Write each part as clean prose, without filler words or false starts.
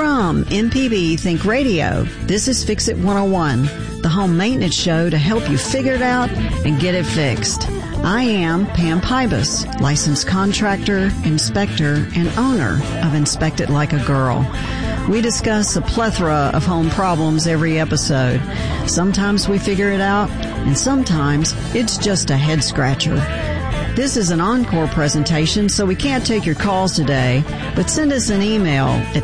From MPB Think Radio, this is Fix It 101, the home maintenance show to help you figure it out and get it fixed. I am Pam Pybus, licensed contractor, inspector, and owner of Inspect It Like a Girl. We discuss a plethora of home problems every episode. Sometimes we figure it out, and sometimes it's just a head scratcher. This is an encore presentation, so we can't take your calls today, but send us an email at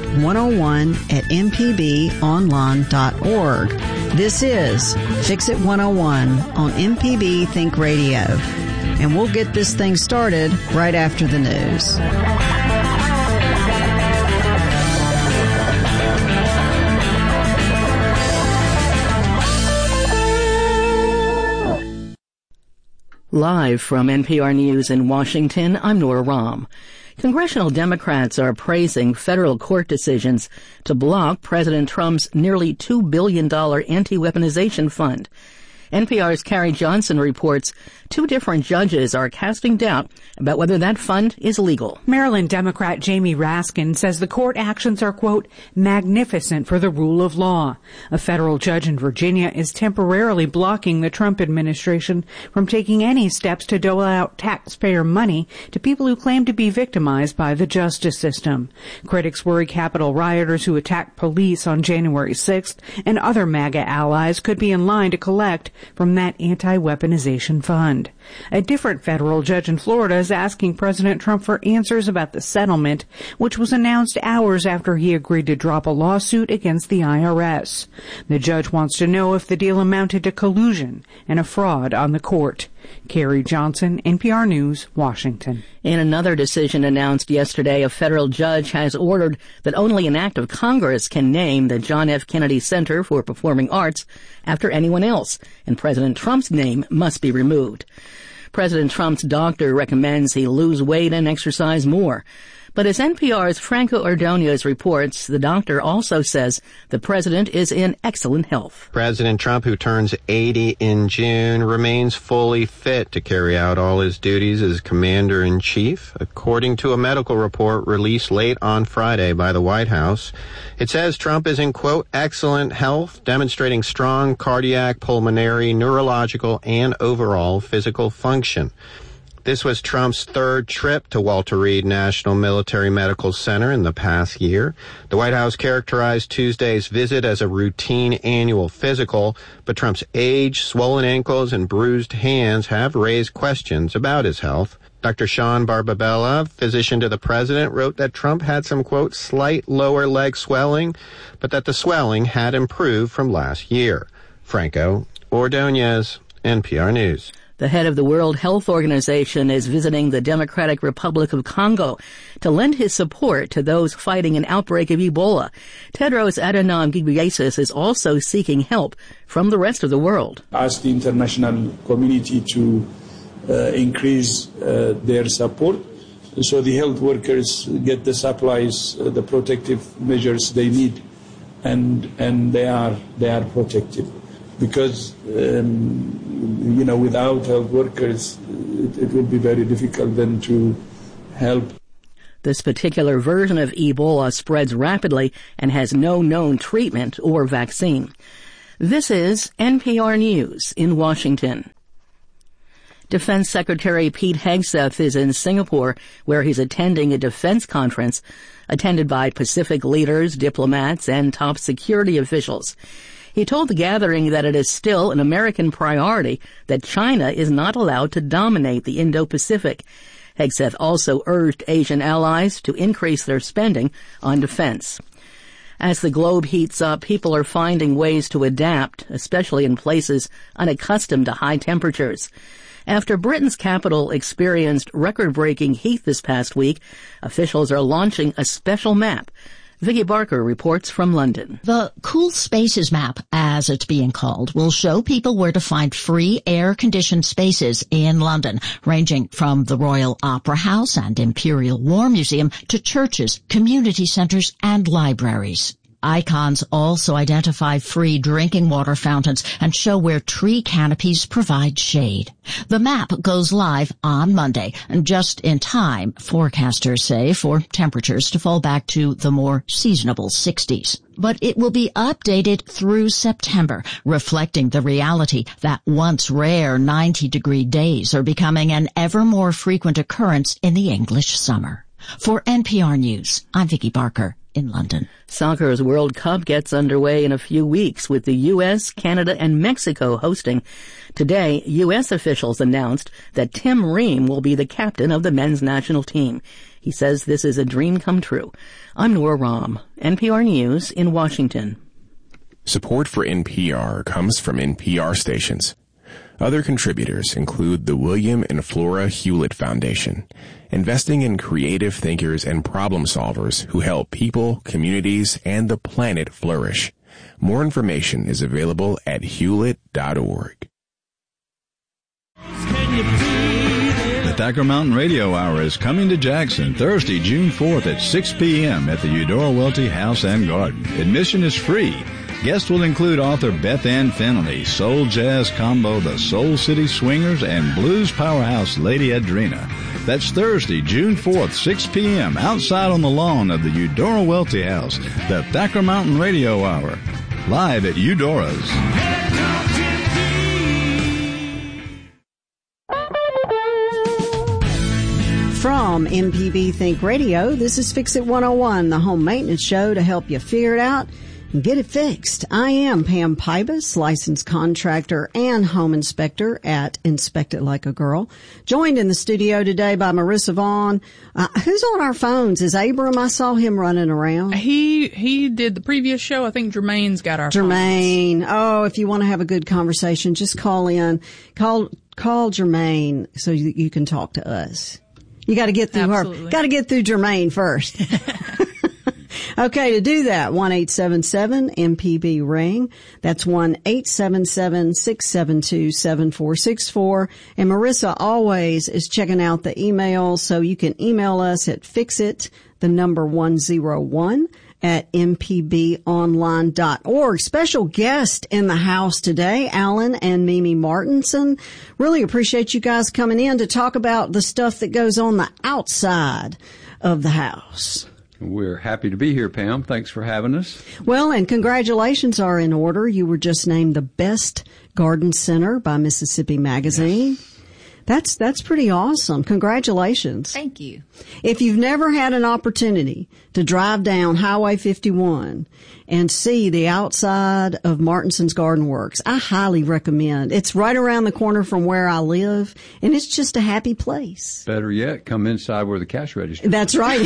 fixit101@mpbonline.org. This is Fix It 101 on MPB Think Radio, and we'll get this thing started right after the news. Live from NPR News in Washington, I'm Nora Rahm. Congressional Democrats are praising federal court decisions to block President Trump's nearly $2 billion anti-weaponization fund. NPR's Carrie Johnson reports 2 different judges are casting doubt about whether that fund is legal. Maryland Democrat Jamie Raskin says the court actions are, quote, magnificent for the rule of law. A federal judge in Virginia is temporarily blocking the Trump administration from taking any steps to dole out taxpayer money to people who claim to be victimized by the justice system. Critics worry Capitol rioters who attacked police on January 6th and other MAGA allies could be in line to collect from that anti-weaponization fund. A different federal judge in Florida is asking President Trump for answers about the settlement, which was announced hours after he agreed to drop a lawsuit against the IRS. The judge wants to know if the deal amounted to collusion and a fraud on the court. Carrie Johnson, NPR News, Washington. In another decision announced yesterday, a federal judge has ordered that only an act of Congress can name the John F. Kennedy Center for Performing Arts after anyone else, and President Trump's name must be removed. President Trump's doctor recommends he lose weight and exercise more. But as NPR's Franco Ordonez reports, the doctor also says the president is in excellent health. President Trump, who turns 80 in June, remains fully fit to carry out all his duties as commander-in-chief, according to a medical report released late on Friday by the White House. It says Trump is in, quote, excellent health, demonstrating strong cardiac, pulmonary, neurological, and overall physical function. This was Trump's 3rd trip to Walter Reed National Military Medical Center in the past year. The White House characterized Tuesday's visit as a routine annual physical, but Trump's age, swollen ankles, and bruised hands have raised questions about his health. Dr. Sean Barbabella, physician to the president, wrote that Trump had some, quote, slight lower leg swelling, but that the swelling had improved from last year. Franco Ordonez, NPR News. The head of the World Health Organization is visiting the Democratic Republic of Congo to lend his support to those fighting an outbreak of Ebola. Tedros Adhanom Ghebreyesus is also seeking help from the rest of the world. Ask the international community to increase their support so the health workers get the supplies, the protective measures they need, and they are protected. Because, without health workers, it would be very difficult then to help. This particular version of Ebola spreads rapidly and has no known treatment or vaccine. This is NPR News in Washington. Defense Secretary Pete Hegseth is in Singapore, where he's attending a defense conference attended by Pacific leaders, diplomats, and top security officials. He told the gathering that it is still an American priority that China is not allowed to dominate the Indo-Pacific. Hegseth also urged Asian allies to increase their spending on defense. As the globe heats up, people are finding ways to adapt, especially in places unaccustomed to high temperatures. After Britain's capital experienced record-breaking heat this past week, officials are launching a special map. Vicky Barker reports from London. The Cool Spaces map, as it's being called, will show people where to find free air-conditioned spaces in London, ranging from the Royal Opera House and Imperial War Museum to churches, community centres and libraries. Icons also identify free drinking water fountains and show where tree canopies provide shade. The map goes live on Monday, just in time, forecasters say, for temperatures to fall back to the more seasonable 60s. But it will be updated through September, reflecting the reality that once rare 90-degree days are becoming an ever more frequent occurrence in the English summer. For NPR News, I'm Vicki Barker in London. Soccer's World Cup gets underway in a few weeks with the U.S., Canada, and Mexico hosting. Today, U.S. officials announced that Tim Ream will be the captain of the men's national team. He says this is a dream come true. I'm Nora Rahm, NPR News in Washington. Support for NPR comes from NPR stations. Other contributors include the William and Flora Hewlett Foundation, investing in creative thinkers and problem solvers who help people, communities, and the planet flourish. More information is available at hewlett.org. The Thacker Mountain Radio Hour is coming to Jackson Thursday, June 4th at 6 p.m. at the Eudora Welty House and Garden. Admission is free. Guests will include author Beth Ann Finley, soul jazz combo The Soul City Swingers, and blues powerhouse Lady Adrena. That's Thursday, June 4th, 6 p.m. outside on the lawn of the Eudora Welty House. The Thacker Mountain Radio Hour, live at Eudora's. From MPB Think Radio, this is Fix It 101, the home maintenance show to help you figure it out and get it fixed. I am Pam Pybus, licensed contractor and home inspector at Inspect It Like a Girl. Joined in the studio today by Marissa Vaughn. Who's on our phones? Is Abram? I saw him running around. He did the previous show. I think Jermaine's got our Jermaine. phones. Oh, if you want to have a good conversation, just call in. Call Jermaine so you can talk to us. You got to get through Absolutely. her. Got to get through Jermaine first. Okay, to do that, 1-877-MPB-RING. That's 1-877-672-7464. And Marissa always is checking out the emails, so you can email us at fixit101 at mpbonline.org. Special guest in the house today, Alan and Mimi Martinson. Really appreciate you guys coming in to talk about the stuff that goes on the outside of the house. We're happy to be here, Pam. Thanks for having us. Well, and congratulations are in order. You were just named the best garden center by Mississippi Magazine. Yes. That's pretty awesome. Congratulations. Thank you. If you've never had an opportunity to drive down Highway 51 and see the outside of Martinson's Garden Works, I highly recommend. It's right around the corner from where I live, and it's just a happy place. Better yet, come inside where the cash register is. That's right.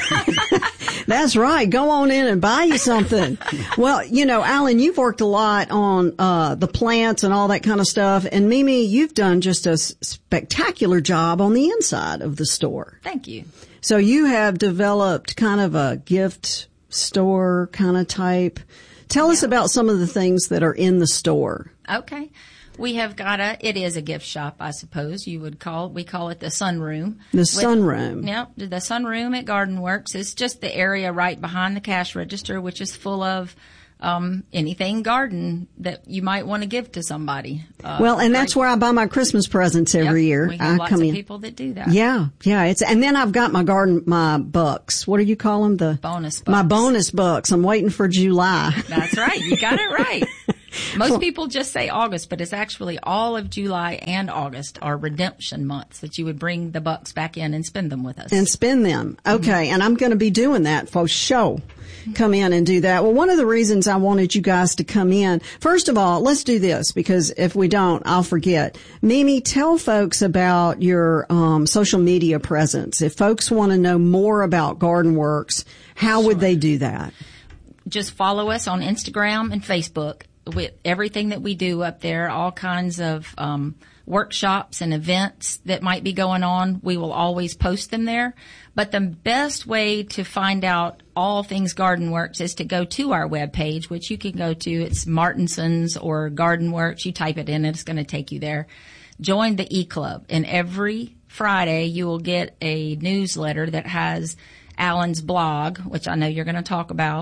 That's right. Go on in and buy you something. Well, you know, Alan, you've worked a lot on the plants and all that kind of stuff. And Mimi, you've done just a spectacular job on the inside of the store. Thank you. So you have developed kind of a gift store kind of type. Tell us about some of the things that are in the store. Okay. We have it is a gift shop, I suppose we call it the sunroom. The sunroom. Yep, the sunroom at Garden Works is just the area right behind the cash register, which is full of anything garden that you might want to give to somebody. Well, and that's where I buy my Christmas presents every year. We have lots of people that do that. Yeah. And then I've got my bucks. What do you call them? The bonus bucks. My bonus bucks. I'm waiting for July. That's right. You got it right. Most people just say August, but it's actually all of July and August are redemption months that you would bring the bucks back in and spend them with us. And spend them. Okay. Mm-hmm. And I'm going to be doing that for show. Come in and do that. Well, one of the reasons I wanted you guys to come in, first of all, let's do this, because if we don't, I'll forget. Mimi, tell folks about your social media presence. If folks want to know more about Garden Works, how would they do that? Just follow us on Instagram and Facebook. With everything that we do up there, all kinds of workshops and events that might be going on, we will always post them there. But the best way to find out all things Garden Works is to go to our webpage, which you can go to. It's Martinson's or Garden Works. You type it in, and it's going to take you there. Join the E-Club, and every Friday you will get a newsletter that has Alan's blog, which I know you're going to talk about.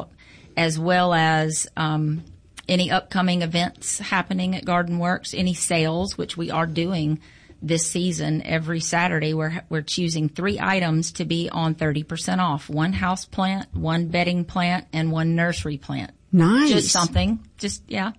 as well as any upcoming events happening at Garden Works, any sales, which we are doing this season. Every Saturday, we're choosing 3 items to be on 30% off: 1 house plant, 1 bedding plant, and 1 nursery plant. Nice. Just something. Yeah.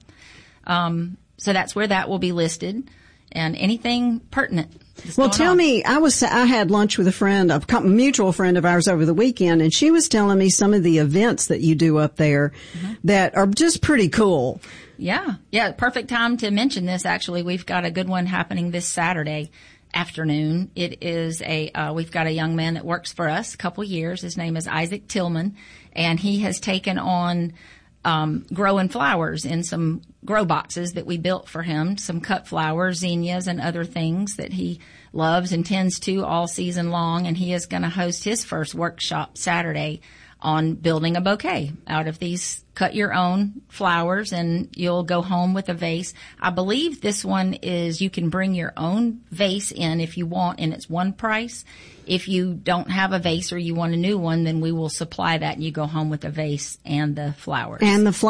So that's where that will be listed, and anything pertinent. Well, tell me, I had lunch with a mutual friend of ours over the weekend, and she was telling me some of the events that you do up there that are just pretty cool. Yeah. Perfect time to mention this. Actually, we've got a good one happening this Saturday afternoon. It is we've got a young man that works for us a couple years. His name is Isaac Tillman, and he has taken on growing flowers in some grow boxes that we built for him, some cut flowers, zinnias, and other things that he loves and tends to all season long. And he is going to host his first workshop Saturday on building a bouquet out of these cut your own flowers, and you'll go home with a vase. I believe this one is you can bring your own vase in if you want, and it's one price. If you don't have a vase or you want a new one, then we will supply that, and you go home with a vase and the flowers.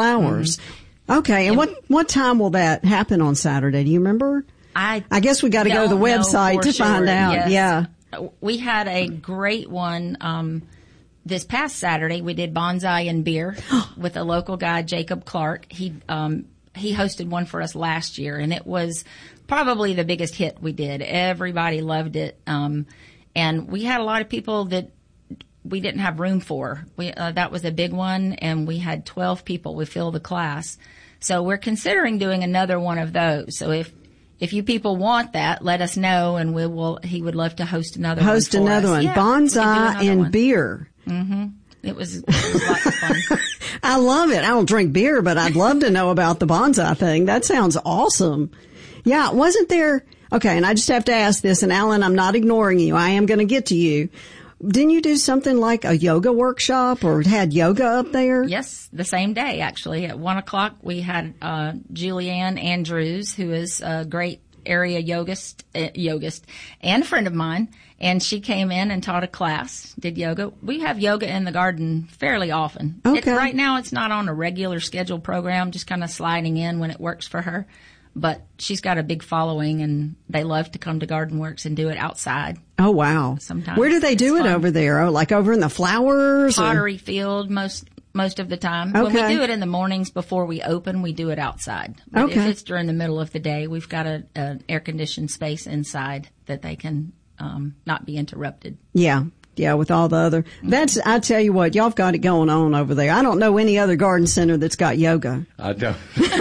Okay, and what time will that happen on Saturday? Do you remember? I guess we got to go to the website to find out. Yes. Yeah. We had a great one this past Saturday. We did bonsai and beer with a local guy, Jacob Clark. He hosted one for us last year, and it was probably the biggest hit we did. Everybody loved it. And we had a lot of people that we didn't have room for. That was a big one, and we had 12 people. We filled the class. So we're considering doing another one of those. So if you people want that, let us know, and he would love to host another one. Yeah, bonsai and beer. Mm-hmm. It was lots of fun. I love it. I don't drink beer, but I'd love to know about the bonsai thing. That sounds awesome. Yeah, wasn't there... Okay, and I just have to ask this, and Alan, I'm not ignoring you. I am going to get to you. Didn't you do something like a yoga workshop or had yoga up there? Yes, the same day, actually. At 1:00, we had Julianne Andrews, who is a great area yogist and a friend of mine, and she came in and taught a class, did yoga. We have yoga in the garden fairly often. Okay. Right now, it's not on a regular scheduled program, just kind of sliding in when it works for her. But she's got a big following, and they love to come to Garden Works and do it outside. Oh, wow. Sometimes. Where do they do it over there? Oh, like over in the flowers? Pottery field most of the time. Okay. When we do it in the mornings before we open, we do it outside. But if it's during the middle of the day, we've got an air-conditioned space inside that they can not be interrupted. Yeah. Yeah, with all the other... I tell you what, y'all have got it going on over there. I don't know any other garden center that's got yoga. I don't.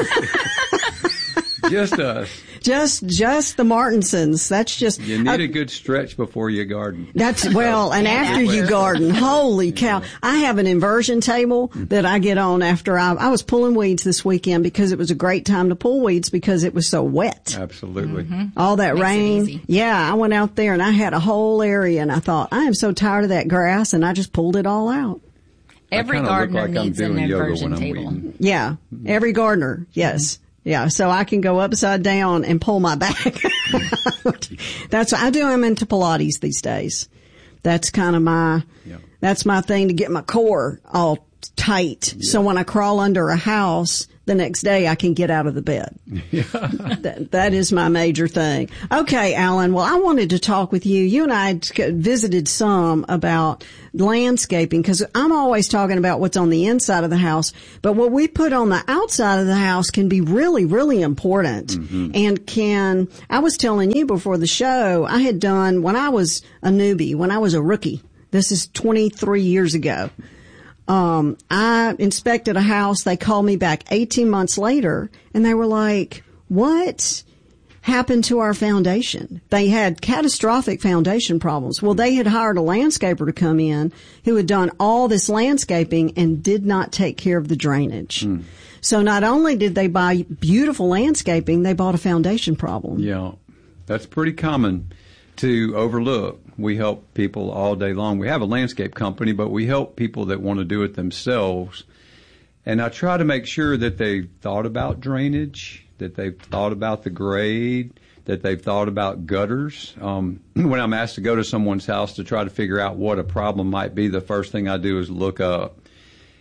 Just us. Just the Martinsons. That's just... You need a good stretch before you garden. And after you garden. Holy cow. I have an inversion table that I get on after I was pulling weeds this weekend because it was a great time to pull weeds because it was so wet. Absolutely. All that Makes rain. it easy. Yeah, I went out there and I had a whole area and I thought, I am so tired of that grass, and I just pulled it all out. Every gardener needs an inversion table. Yeah, every gardener, yes. Yeah, so I can go upside down and pull my back. I do them into Pilates these days. That's kind of that's my thing to get my core all tight. Yeah. So when I crawl under a house, the next day I can get out of the bed. Yeah. That is my major thing. Okay, Alan. Well, I wanted to talk with you. You and I visited some about landscaping because I'm always talking about what's on the inside of the house, but what we put on the outside of the house can be really, really important. And I was telling you before the show, I had done when I was a newbie, when I was a rookie. This is 23 years ago. I inspected a house. They called me back 18 months later, and they were like, what happened to our foundation? They had catastrophic foundation problems. Well, they had hired a landscaper to come in who had done all this landscaping and did not take care of the drainage. So not only did they buy beautiful landscaping, they bought a foundation problem. Yeah, that's pretty common to overlook. We help people all day long. We have a landscape company, but we help people that want to do it themselves. And I try to make sure that they've thought about drainage, that they've thought about the grade, that they've thought about gutters. When I'm asked to go to someone's house to try to figure out what a problem might be, the first thing I do is look up.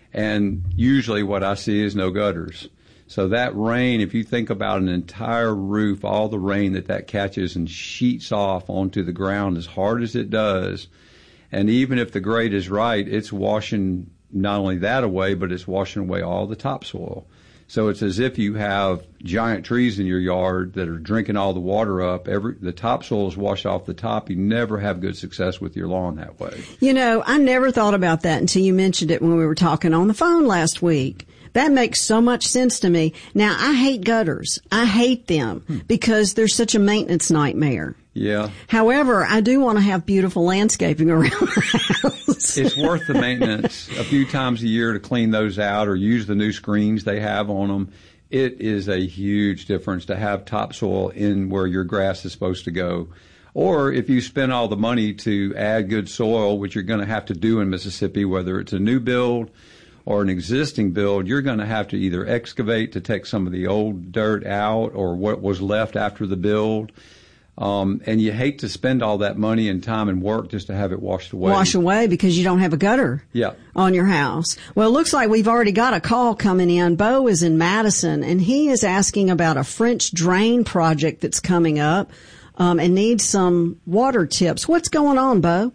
And usually what I see is no gutters. So that rain, if you think about an entire roof, all the rain that catches and sheets off onto the ground as hard as it does, and even if the grade is right, it's washing not only that away, but it's washing away all the topsoil. So it's as if you have giant trees in your yard that are drinking all the water up. The topsoil is washed off the top. You never have good success with your lawn that way. You know, I never thought about that until you mentioned it when we were talking on the phone last week. That makes so much sense to me. Now, I hate gutters. I hate them because they're such a maintenance nightmare. Yeah. However, I do want to have beautiful landscaping around the house. It's worth the maintenance a few times a year to clean those out or use the new screens they have on them. It is a huge difference to have topsoil in where your grass is supposed to go. Or if you spend all the money to add good soil, which you're going to have to do in Mississippi, whether it's a new build or an existing build, you're going to have to either excavate to take some of the old dirt out or what was left after the build. And you hate to spend all that money and time and work just to have it washed away. Wash away because you don't have a gutter on your house. Well, it looks like we've already got a call coming in. Bo is in Madison, and he is asking about a French drain project that's coming up and needs some water tips. What's going on, Bo?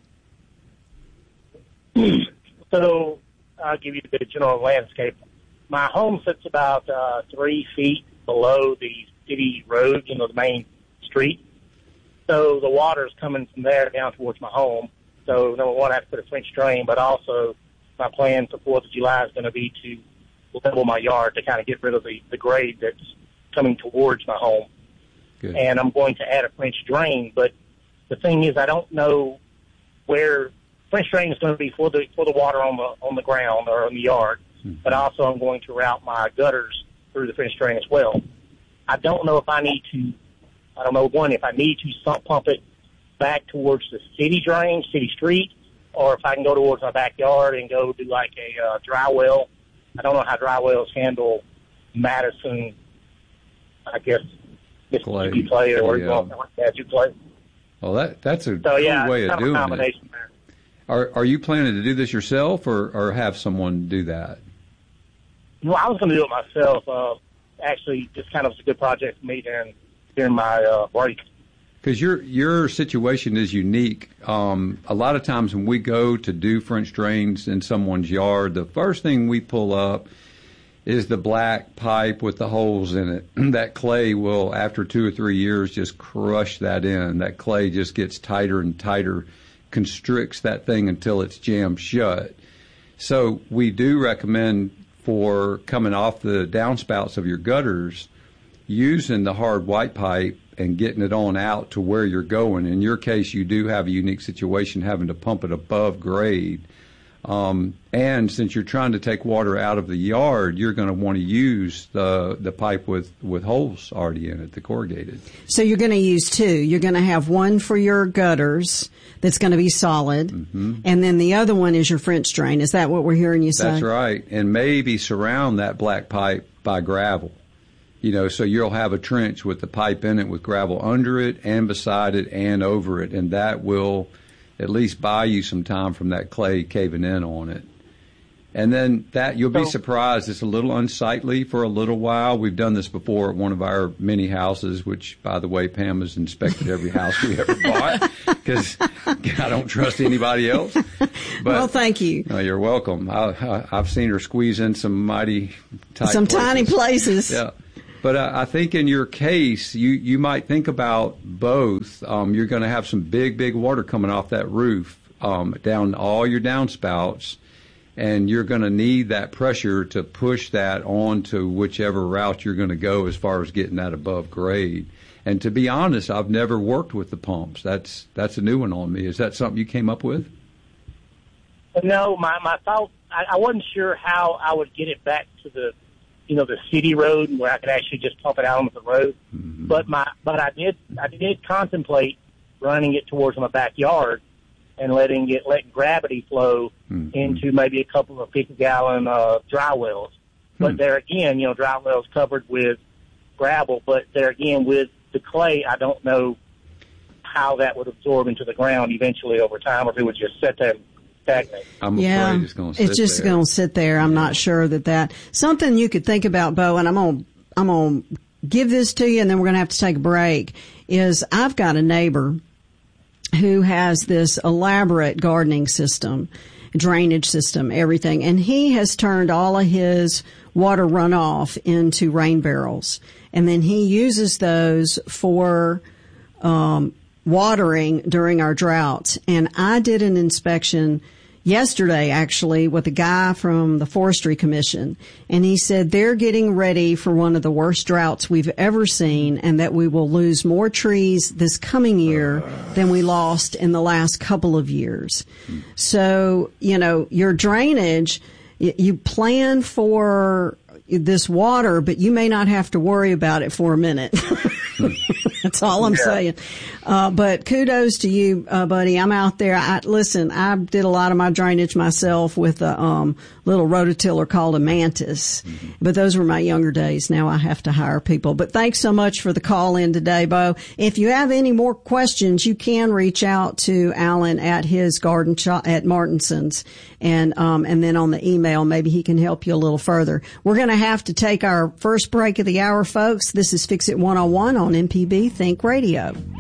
So I'll give you the general landscape. My home sits about 3 feet below the city road, the main street. So the water's coming from there down towards my home. So, number one, I have to put a French drain, but also my plan for 4th of July is going to be to level my yard to kind of get rid of the grade that's coming towards my home. Good. And I'm going to add a French drain, but the thing is I don't know where French drain is going to be for the water on the ground or in the yard, but also I'm going to route my gutters through the French drain as well. I don't know if I need to if I need to sump pump it back towards the city drain, city street, or if I can go towards my backyard and go do like a dry well. I don't know how dry wells handle Madison, I guess, Mississippi play or you play. Well, that's a cool way of doing it. Are you planning to do this yourself or have someone do that? Well, I was going to do it myself. Actually, just kind of was a good project for me during my break. Because your situation is unique. A lot of times when we go to do French drains in someone's yard, the first thing we pull up is the black pipe with the holes in it. That clay will, after 2 or 3 years, just crush that in. That clay just gets tighter and tighter, constricts that thing until it's jammed shut. So we do recommend for coming off the downspouts of your gutters, using the hard white pipe and getting it on out to where you're going. In your case, you do have a unique situation having to pump it above grade. And since you're trying to take water out of the yard, you're going to want to use the pipe with holes already in it, the corrugated. So you're going to use two. You're going to have one for your gutters that's going to be solid, and then the other one is your French drain. Is that what we're hearing you say? That's right. And maybe surround that black pipe by gravel. So you'll have a trench with the pipe in it with gravel under it and beside it and over it, and that will at least buy you some time from that clay caving in on it. And then you'll be surprised. It's a little unsightly for a little while. We've done this before at one of our mini houses, which, by the way, Pam has inspected every house we ever bought because I don't trust anybody else. But, well, thank you. No, you're welcome. I've seen her squeeze in some mighty tight tiny places. Yeah. But I think in your case, you might think about both. You're going to have some big water coming off that roof down all your downspouts, and you're going to need that pressure to push that on to whichever route you're going to go as far as getting that above grade. And to be honest, I've never worked with the pumps. That's a new one on me. Is that something you came up with? No, my thought, I wasn't sure how I would get it back to the city road where I could actually just pump it out onto the road. But I did contemplate running it towards my backyard and letting gravity flow into maybe a couple of 50-gallon dry wells. But there again, dry wells covered with gravel. But there again, with the clay, I don't know how that would absorb into the ground eventually over time, or if it would just sit there stagnate. I'm afraid it's going to sit there. It's just going to sit there. I'm not sure that something you could think about, Bo, and I'm going to give this to you, and then we're going to have to take a break, is I've got a neighbor who has this elaborate gardening system, drainage system, everything, and he has turned all of his water runoff into rain barrels, and then he uses those for watering during our droughts. And I did an inspection yesterday, actually, with a guy from the Forestry Commission, and he said they're getting ready for one of the worst droughts we've ever seen, and that we will lose more trees this coming year than we lost in the last couple of years. So, your drainage, you plan for this water, but you may not have to worry about it for a minute. That's all I'm saying. But kudos to you, buddy. I'm out there. I did a lot of my drainage myself with a little rototiller called a Mantis. Mm-hmm. But those were my younger days. Now I have to hire people. But thanks so much for the call in today, Bo. If you have any more questions, you can reach out to Alan at his garden shop at Martinson's, and then on the email, maybe he can help you a little further. We're going to have to take our first break of the hour, folks. This is Fix It 101 on MPB Think Radio.